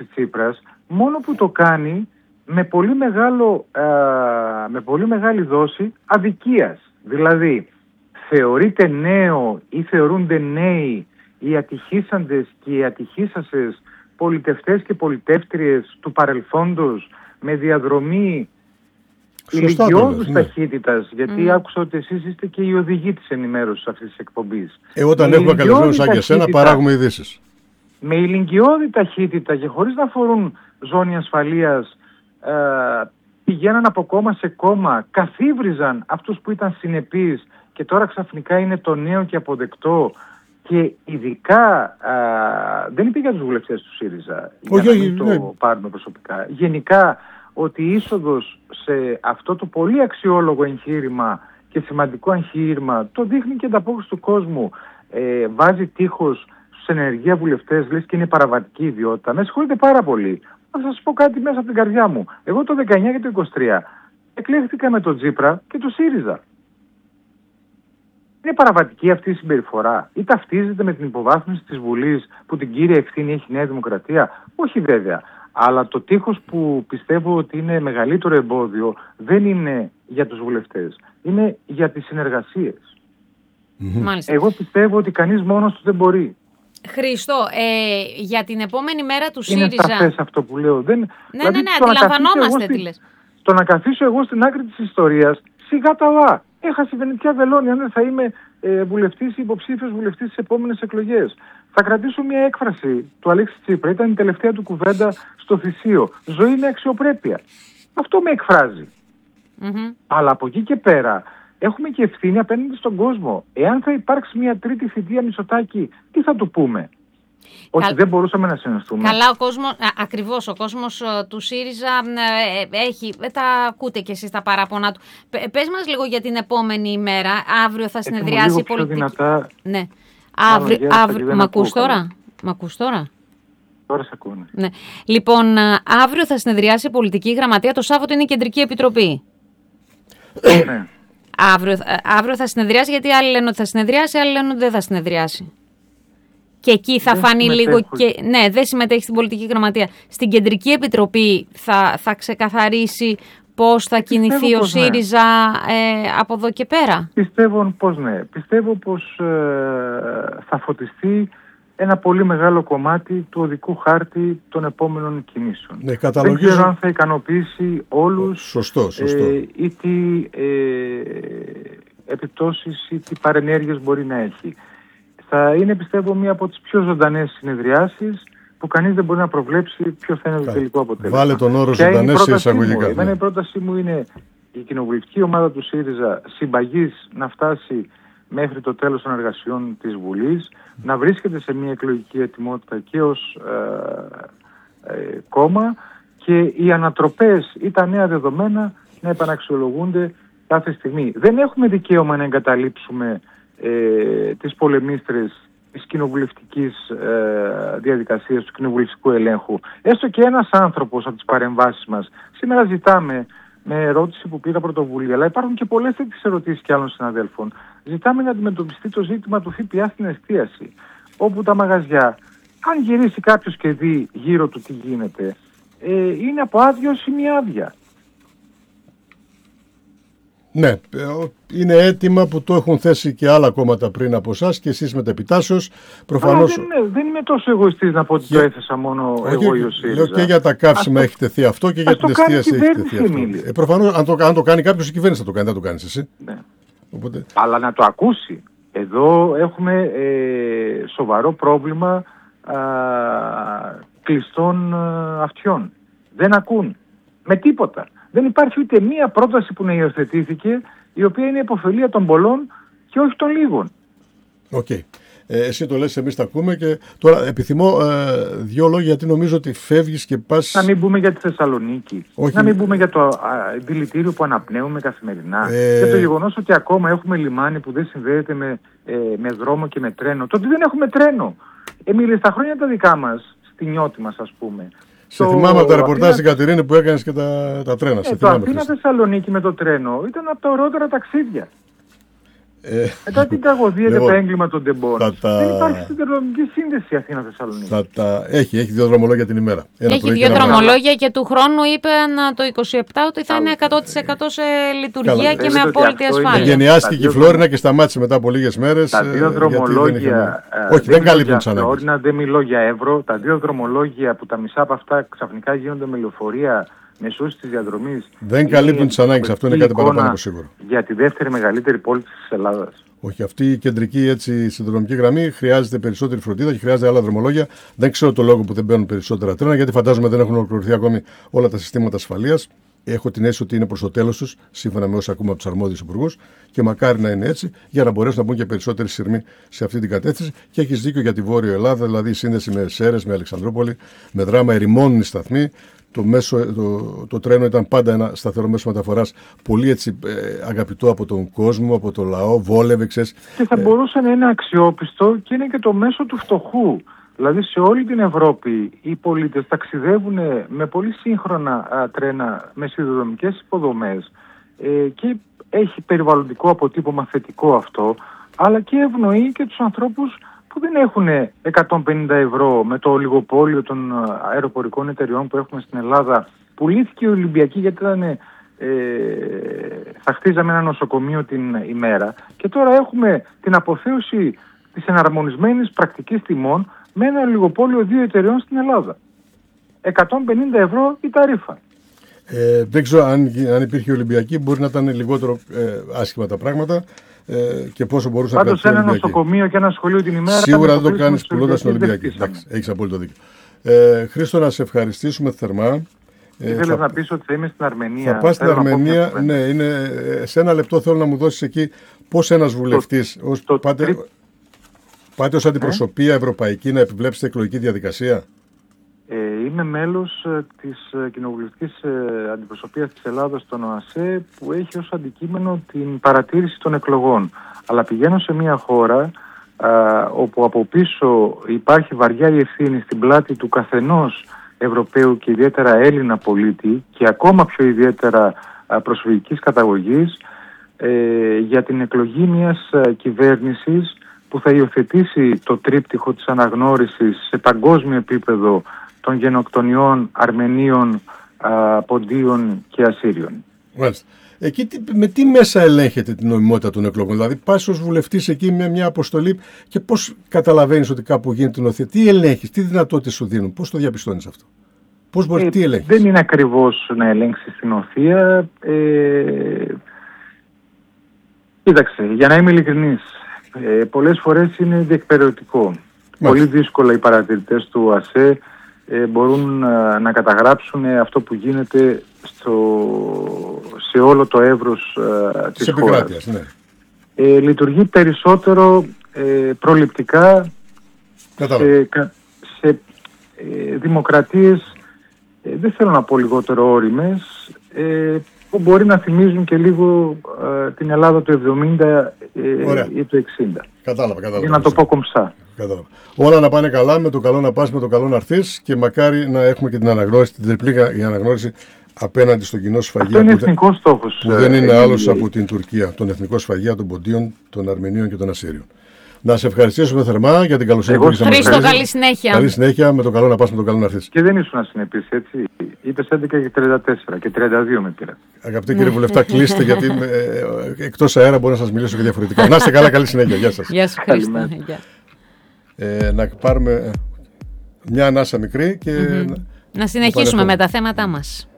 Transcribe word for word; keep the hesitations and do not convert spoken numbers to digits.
Αλέξη Τσίπρας, μόνο που το κάνει με πολύ, μεγάλο, ε, με πολύ μεγάλη δόση αδικίας. Δηλαδή, θεωρείται νέο ή θεωρούνται νέοι οι ατυχήσαντες και οι ατυχήσασες πολιτευτές και πολιτεύτριες του παρελθόντος με διαδρομή ηλικιώδους ναι. ταχύτητας, γιατί mm. άκουσα ότι εσείς είστε και οι οδηγοί της ενημέρωσης αυτής της εκπομπής. Ε, όταν έχουμε καλεσμένους σαν και εσένα, παράγουμε ειδήσεις. Με ηλικιώδη ταχύτητα και χωρίς να φορούν ζώνη ασφαλείας, ε, πηγαίναν από κόμμα σε κόμμα, καθίβριζαν αυτούς που ήταν συνεπείς και τώρα ξαφνικά είναι το νέο και αποδεκτό. Και ειδικά, α, δεν είπε για τους βουλευτές του ΣΥΡΙΖΑ, για να μην το πάρουμε προσωπικά. Γενικά, ότι η είσοδος σε αυτό το πολύ αξιόλογο εγχείρημα και σημαντικό εγχείρημα, το δείχνει και ανταπόκριση του κόσμου, ε, βάζει τείχος στους ενεργεία βουλευτές, λες και είναι παραβατική ιδιότητα. Με συγχωρείτε πάρα πολύ. Θα σας πω κάτι μέσα από την καρδιά μου. Εγώ το δεκαεννιά και το είκοσι τρία εκλέχθηκα με τον Τσίπρα και το ΣΥΡΙΖΑ. Είναι παραβατική αυτή η συμπεριφορά ή ταυτίζεται με την υποβάθμιση της Βουλής που την κύρια ευθύνη έχει η Νέα Δημοκρατία? Όχι βέβαια. Αλλά το τείχος που πιστεύω ότι είναι μεγαλύτερο εμπόδιο δεν είναι για τους βουλευτές. Είναι για τις συνεργασίες. Mm-hmm. Εγώ πιστεύω ότι κανείς μόνος του δεν μπορεί. Χρήστο, ε, για την επόμενη μέρα του είναι ΣΥΡΙΖΑ... Είναι σαφές αυτό που λέω. Δεν... Ναι, δηλαδή, ναι, ναι, αντιλαμβανόμαστε τι λες. Το να καθίσω εγώ στην άκρη της ιστορίας, σιγά τα λά. Έχασε η Βενετιά Βελώνη, αν δεν θα είμαι ε, βουλευτής ή υποψήφιος βουλευτής στις επόμενες εκλογές. Θα κρατήσω μια έκφραση του Αλέξη Τσίπρα, ήταν η τελευταία του κουβέντα στο Θησίο. Ζωή με αξιοπρέπεια. Αυτό με εκφράζει. Mm-hmm. Αλλά από εκεί και πέρα έχουμε και ευθύνη απέναντι στον κόσμο. Εάν θα υπάρξει μια τρίτη θητεία Μητσοτάκη, τι θα του πούμε? Ότι Καλ... δεν μπορούσαμε να συνεργαστούμε. Καλά, ο κόσμος, ακριβώς, ο κόσμος του ΣΥΡΙΖΑ ε, έχει, ε, τα ακούτε κι εσείς τα παράπονα του. Π, πες μας λίγο για την επόμενη ημέρα. Αύριο θα συνεδριάσει η πολιτική... Δυνατά... Ναι. Αύριο, αύριο... Μ' ακούς τώρα? Μ' ακούς τώρα? Τώρα σε ακούω. Ναι. Λοιπόν, αύριο θα συνεδριάσει η πολιτική γραμματεία. Το Σάββατο είναι η Κεντρική Επιτροπή. Ναι. Αύριο, αύριο θα συνεδριάσει, γιατί άλλοι λένε ότι θα συνεδριάσει, άλλοι λένε ότι δεν θα συνεδριάσει. Και εκεί θα δεν φανεί λίγο και... Ναι, δεν συμμετέχει στην πολιτική γραμματεία. Στην Κεντρική Επιτροπή θα, θα ξεκαθαρίσει πώς θα κινηθεί Πιστεύω ο ΣΥΡΙΖΑ ναι. ε, από εδώ και πέρα. Πιστεύω πως ναι. Πιστεύω πως ε, θα φωτιστεί ένα πολύ μεγάλο κομμάτι του οδικού χάρτη των επόμενων κινήσεων. Ναι, καταλογίζω... Δεν ξέρω αν θα ικανοποιήσει όλους σωστό, σωστό. Ε, ή τι ε, επιπτώσεις ή τι παρενέργειες μπορεί να έχει. Θα είναι, πιστεύω, μία από τις πιο ζωντανές συνεδριάσεις που κανείς δεν μπορεί να προβλέψει ποιο θα είναι το τελικό αποτέλεσμα. Βάλε τον όρο ζωντανές σε εισαγωγικά. Εμένα η πρότασή μου είναι η κοινοβουλευτική ομάδα του ΣΥΡΙΖΑ συμπαγής να φτάσει μέχρι το τέλος των εργασιών της Βουλής, να βρίσκεται σε μια εκλογική ετοιμότητα και ως ε, ε, κόμμα και οι ανατροπές ή τα νέα δεδομένα να επαναξιολογούνται κάθε στιγμή. Δεν έχουμε δικαίωμα να εγκαταλείψουμε ε, τις πολεμίστρες της κοινοβουλευτικής ε, διαδικασίας, του κοινοβουλευτικού ελέγχου. Έστω και ένας άνθρωπος από τις παρεμβάσεις μας. Σήμερα ζητάμε, με ερώτηση που πήρα πρωτοβουλία, αλλά υπάρχουν και πολλές τέτοιες ερωτήσεις και άλλων συναδέλφων. Ζητάμε να αντιμετωπιστεί το ζήτημα του ΦΠΑ στην εστίαση, όπου τα μαγαζιά, αν γυρίσει κάποιος και δει γύρω του τι γίνεται, ε, είναι από άδειο ή μη άδεια. Ναι, είναι αίτημα που το έχουν θέσει και άλλα κόμματα πριν από εσάς και εσείς μετεπιτάσεως. Προφανώς... δεν, είναι, δεν είμαι τόσο εγωιστής να πω ότι και... το έθεσα μόνο Όχι, εγώ ή ο ΣΥΡΙΖΑ. Λέω και για τα καύσιμα το... έχει τεθεί αυτό και για την εστίαση έχει τεθεί αυτό. Ε, προφανώς αν το, αν το κάνει κάποιος η κυβέρνηση θα το κάνει, δεν το κάνεις εσύ. Ναι. Οπότε... Αλλά να το ακούσει. Εδώ έχουμε ε, σοβαρό πρόβλημα α, κλειστών α, αυτιών. Δεν ακούν με τίποτα. Δεν υπάρχει ούτε μία πρόταση που να υιοθετήθηκε η οποία είναι υποφελία των πολλών και όχι των λίγων. Οκ. Okay. Ε, εσύ το λες, εμείς τα ακούμε και τώρα επιθυμώ ε, δύο λόγια γιατί νομίζω ότι φεύγεις και πας... Να μην πούμε για τη Θεσσαλονίκη, όχι. Να μην πούμε για το δηλητήριο που αναπνέουμε καθημερινά, ε... για το γεγονός ότι ακόμα έχουμε λιμάνι που δεν συνδέεται με, ε, με δρόμο και με τρένο. Το ότι δεν έχουμε τρένο. Εμίλη, στα χρόνια τα δικά μας, στη νιώτη μας ας πούμε... Σε το... θυμάμαι από τα ρεπορτάζ στην Κατερίνη που έκανες και τα, τα τρένα. Ε, σε το Αθήνα Θεσσαλονίκη με το τρένο ήταν από τα ωραιότερα ταξίδια. Ε, Μετά την τραγωδία και λοιπόν, το έγκλημα των τεμπών. τα... Δεν υπάρχει συνδρομική σύνδεση Αθήνα-Θεσσαλονίκη. Τα... Έχει, έχει δύο δρομολόγια την ημέρα. Ένα έχει δύο δρομολόγια και του χρόνου είπαν το είκοσι επτά ότι θα είναι εκατό τοις εκατό σε λειτουργία. Καλά. Και με απόλυτη ασφάλεια. Γενιάστηκε η Φλόρινα και σταμάτησε μετά από λίγες μέρες. Τα δύο δρομολόγια. Δεν όχι, δεν καλύπτουν τις ανάγκες. Δεν μιλώ για ευρώ. Τα δύο δρομολόγια που τα μισά από αυτά ξαφνικά γίνονται με λεωφορεία μεσούς της διαδρομής. Δεν καλύπτουν τις ανάγκες. Αυτό είναι κάτι παραπάνω από σίγουρο. Για τη δεύτερη μεγαλύτερη πόλη της Ελλάδας. Όχι, αυτή η κεντρική έτσι, συνδρομική γραμμή χρειάζεται περισσότερη φροντίδα και χρειάζεται άλλα δρομολόγια. Δεν ξέρω το λόγο που δεν μπαίνουν περισσότερα τρένα, γιατί φαντάζομαι δεν έχουν ολοκληρωθεί ακόμη όλα τα συστήματα ασφαλείας. Έχω την αίσθηση ότι είναι προς το τέλος τους, σύμφωνα με όσα ακούμε από τους αρμόδιους υπουργούς, και μακάρι να είναι έτσι, για να μπορέσουν να μπουν και περισσότεροι σειρμοί σε αυτή την κατεύθυνση. Και έχεις δίκιο για τη Βόρειο Ελλάδα, δηλαδή η σύνδεση με Σέρρες, με Αλεξανδρούπολη, με Δράμα, ερημώνουν σταθμοί. Το, μέσο, το, το τρένο ήταν πάντα ένα σταθερό μέσο μεταφοράς, πολύ έτσι, ε, αγαπητό από τον κόσμο, από το λαό, βόλευε, ξέρεις. Και θα μπορούσε να είναι αξιόπιστο και είναι και το μέσο του φτωχού. Δηλαδή σε όλη την Ευρώπη οι πολίτες ταξιδεύουν με πολύ σύγχρονα α, τρένα με σιδηροδρομικές υποδομές ε, και έχει περιβαλλοντικό αποτύπωμα θετικό αυτό, αλλά και ευνοεί και τους ανθρώπους που δεν έχουν εκατόν πενήντα ευρώ με το ολιγοπόλιο των αεροπορικών εταιριών που έχουμε στην Ελλάδα. Πουλήθηκε η Ολυμπιακή γιατί ήταν, ε, θα χτίζαμε ένα νοσοκομείο την ημέρα και τώρα έχουμε την αποθέωση της εναρμονισμένης πρακτικής τιμών με ένα ολιγοπόλιο δύο εταιριών στην Ελλάδα. εκατόν πενήντα ευρώ η ταρίφα. Ε, δεν ξέρω αν, αν υπήρχε η Ολυμπιακή, μπορεί να ήταν λιγότερο ε, άσχημα τα πράγματα. Ε, και πόσο μπορούσε να κάνει. Πάντως ένα νοσοκομείο και ένα σχολείο την ημέρα. Σίγουρα δεν το κάνεις πουλώντας την Ολυμπιακή. Εντάξει, έχεις απόλυτο δίκιο. Ε, Χρήστο, να σε ευχαριστήσουμε θερμά. Ήθελες θα... να πεις ότι θα είμαι στην Αρμενία. Θα πας στην Αρμενία, ναι, είναι, σε ένα λεπτό θέλω να μου δώσεις εκεί πώς ένας βουλευτής, το, ως, το πάτε, τρί... πάτε ως αντιπροσωπεία ε? ευρωπαϊκή να επιβλέψετε εκλογική διαδικασία. Ε, είμαι μέλος ε, της ε, κοινοβουλευτικής ε, αντιπροσωπείας της Ελλάδας στον ΟΑΣΕ που έχει ως αντικείμενο την παρατήρηση των εκλογών. Αλλά πηγαίνω σε μια χώρα α, όπου από πίσω υπάρχει βαριά η ευθύνη στην πλάτη του καθενός Ευρωπαίου και ιδιαίτερα Έλληνα πολίτη και ακόμα πιο ιδιαίτερα α, προσφυγικής καταγωγής ε, για την εκλογή μιας α, κυβέρνησης που θα υιοθετήσει το τρίπτυχο της αναγνώρισης σε παγκόσμιο επίπεδο των γενοκτονιών Αρμενίων, α, Ποντίων και Ασσύριων. Μάλιστα. Εκεί με τι μέσα ελέγχεται την νομιμότητα των εκλογών? Δηλαδή πας ως βουλευτής εκεί με μια αποστολή και πώς καταλαβαίνεις ότι κάπου γίνεται νοθεία? Τι ελέγχεις, τι δυνατότητες σου δίνουν, πώς το διαπιστώνεις αυτό? Πώς μπορείς, ε, τι ελέγχεις? Δεν είναι ακριβώς να ελέγξεις την νοθεία. Ε, κοίταξε, για να είμαι ειλικρινής, ε, πολλές φορές είναι διεκπαιρεωτικό. Πολύ δύσκολα οι παρατηρητές του ΟΑΣΕ ε, μπορούν α, να καταγράψουν ε, αυτό που γίνεται στο, σε όλο το εύρος α, της σε χώρας. Ναι. Ε, λειτουργεί περισσότερο ε, προληπτικά σε, σε ε, δημοκρατίες, ε, δεν θέλω να πω λιγότερο όριμες, ε, που μπορεί να θυμίζουν και λίγο ε, την Ελλάδα του εβδομήντα ε, ή του εξήντα. Κατάλαβα, κατάλαβα. Για να το πω κομψά. Κατάλαβα. Όλα να πάνε καλά, με το καλό να πας, με το καλό να έρθεις και μακάρι να έχουμε και την αναγνώριση, την τριπλή η αναγνώριση απέναντι στον κοινό σφαγεία. Αυτό είναι εθνικός στόχος. Που δεν είναι άλλος από την Τουρκία. Τον εθνικό σφαγεία των Ποντίων, των Αρμενίων και των Ασσύριων. Να σε ευχαριστήσουμε θερμά για την καλοσύνη που είχαμε. Χρήστο, καλή συνέχεια. Καλή συνέχεια, με το καλό να πας, με το καλό να έρθεις. Και δεν ήσουν ασυνεπής, έτσι. Είπες έντεκα και τριάντα τέσσερα και τριάντα δύο με πήρα. Αγαπητέ κύριε Βουλευτά, κλείστε γιατί ε, εκτός αέρα μπορώ να σας μιλήσω και διαφορετικά. Να είστε καλά, καλή συνέχεια. Γεια σας. Γεια σου, Χρήστο. Ε, να πάρουμε μια ανάσα μικρή και mm-hmm. να, να συνεχίσουμε με τα θέματά μας.